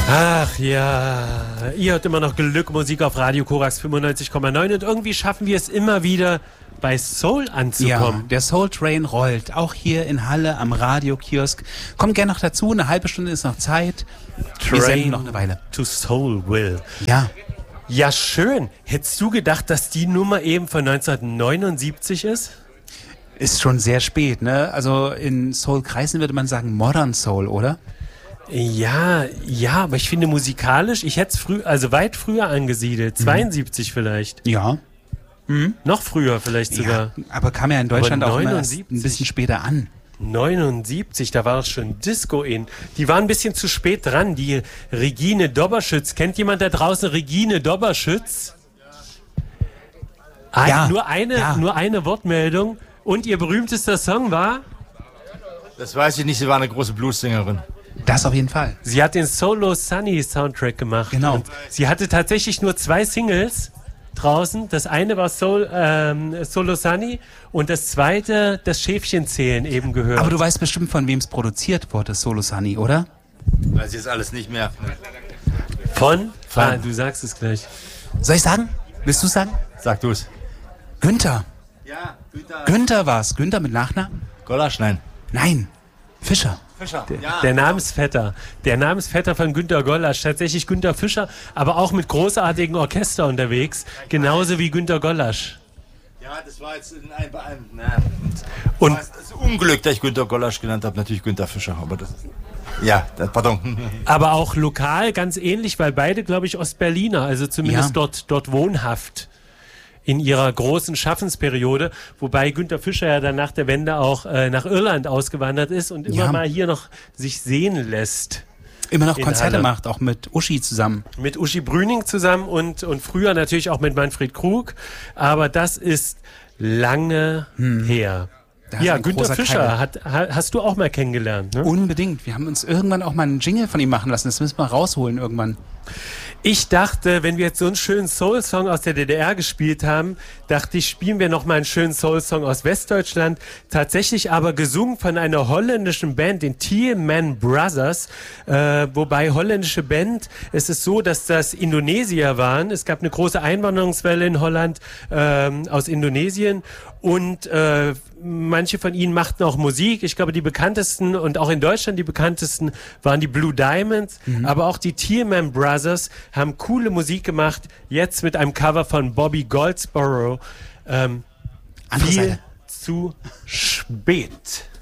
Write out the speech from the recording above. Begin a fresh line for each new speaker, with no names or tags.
Ach ja, ihr hört immer noch Glück Musik auf Radio Korax 95,9 und irgendwie schaffen wir es immer wieder, bei Soul anzukommen.
Ja, der Soul Train rollt, auch hier in Halle am Radiokiosk. Kommt gerne noch dazu, eine halbe Stunde ist noch Zeit. Wir senden noch eine Weile.
To Soulville.
Ja.
Ja, schön. Hättest du gedacht, dass die Nummer eben von 1979 ist?
Ist schon sehr spät, ne? Also in Soul-Kreisen würde man sagen Modern Soul, oder?
Ja, aber ich finde musikalisch, ich hätte es weit früher angesiedelt. 72 vielleicht.
Ja.
Noch früher vielleicht sogar.
Ja, aber kam ja in Deutschland auch immer erst
79.
ein bisschen später an.
79, da war es schon Disco in. Die waren ein bisschen zu spät dran, die Regine Doberschütz. Kennt jemand da draußen Regine Doberschütz?
Ja.
Nur eine Wortmeldung. Und ihr berühmtester Song war?
Das weiß ich nicht, sie war eine große Bluessängerin.
Das auf jeden Fall.
Sie hat den Solo Sunny Soundtrack gemacht.
Genau.
Und sie hatte tatsächlich nur 2 Singles draußen. Das eine war Solo Sunny und das zweite, das Schäfchenzählen eben gehört.
Aber du weißt bestimmt, von wem es produziert wurde, Solo Sunny, oder?
Weiß ich jetzt alles nicht mehr.
Von? Du sagst es gleich.
Soll ich sagen? Willst du sagen?
Sag du es.
Günther.
Ja, Günther.
Günther war's. Günther mit Nachnamen?
Golasch, nein.
Nein. Fischer.
Fischer.
Der Namensvetter. Der Namensvetter von Günter Gollasch. Tatsächlich Günter Fischer, aber auch mit großartigen Orchester unterwegs. Genauso wie Günter Gollasch.
Ja, das war jetzt in einem. Und das Unglück, dass ich Günter Golasch genannt habe, natürlich Günter Fischer, aber das ist. Ja, pardon.
Aber auch lokal ganz ähnlich, weil beide, glaube ich, Ostberliner, also zumindest dort wohnhaft in ihrer großen Schaffensperiode, wobei Günter Fischer ja dann nach der Wende auch nach Irland ausgewandert ist und immer mal hier noch sich sehen lässt.
Immer noch Konzerte macht, auch mit Uschi zusammen.
Mit Uschi Brüning zusammen und früher natürlich auch mit Manfred Krug, aber das ist lange her. Ja, Günter Fischer hast du auch mal kennengelernt, ne?
Unbedingt. Wir haben uns irgendwann auch mal einen Jingle von ihm machen lassen. Das müssen wir rausholen irgendwann.
Ich dachte, wenn wir jetzt so einen schönen Soul-Song aus der DDR gespielt haben, dachte ich, spielen wir noch mal einen schönen Soul-Song aus Westdeutschland. Tatsächlich aber gesungen von einer holländischen Band, den Tiemann Brothers. Wobei holländische Band, es ist so, dass das Indonesier waren. Es gab eine große Einwanderungswelle in Holland aus Indonesien und manche von ihnen machten auch Musik. Ich glaube, die bekanntesten und auch in Deutschland die bekanntesten waren die Blue Diamonds. Aber auch die Tiemann Brothers haben coole Musik gemacht. Jetzt mit einem Cover von Bobby Goldsboro. Viel zu spät.